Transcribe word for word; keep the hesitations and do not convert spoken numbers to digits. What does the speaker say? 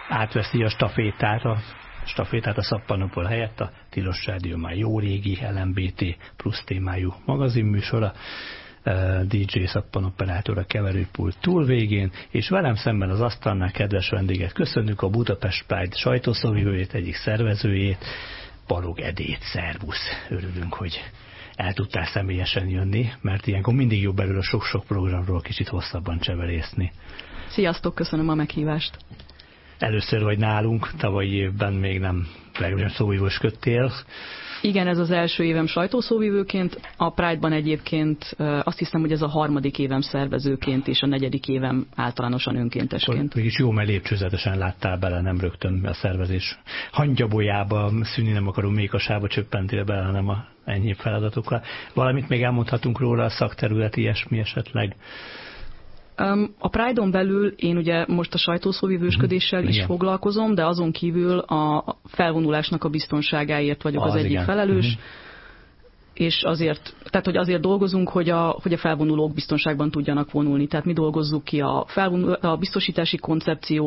átveszi a stafétát, a stafétát a Szappanopol helyett, a Tilos Rádió már jó régi el em bé té plusz témájú magazinműsora, dé dzsé Szappanoperátor a keverőpult túlvégén, és velem szemben az asztalnál kedves vendéget köszönjük, a Budapest Pride sajtószóvivőjét, egyik szervezőjét, Balog Edét. Szervusz! Örülünk, hogy el tudtál személyesen jönni, mert ilyenkor mindig jobb belőle a sok-sok programról kicsit hosszabban cseverészni. Sziasztok, köszönöm a meghívást! Először vagy nálunk, tavalyi évben még nem legalább szóvivősködtél. Igen, ez az első évem sajtószóvivőként, a Pride-ban egyébként azt hiszem, hogy ez a harmadik évem szervezőként, és a negyedik évem általánosan önkéntesként. Mégis jó, mert lépcsőzetesen láttál bele, nem rögtön a szervezés hangyabolyába, szűni nem akarom mékasába csöppentél bele, hanem a enyhébb feladatokkal. Valamit még elmondhatunk róla, a szakterület, ilyesmi esetleg? A Pride-on belül én ugye most a sajtószóvivősködéssel is igen. foglalkozom, de azon kívül a felvonulásnak a biztonságáért vagyok az, az egyik igen. felelős, uh-huh. és azért, tehát hogy azért dolgozunk, hogy a, hogy a felvonulók biztonságban tudjanak vonulni. Tehát mi dolgozzuk ki a, felvonul, a biztosítási koncepciót,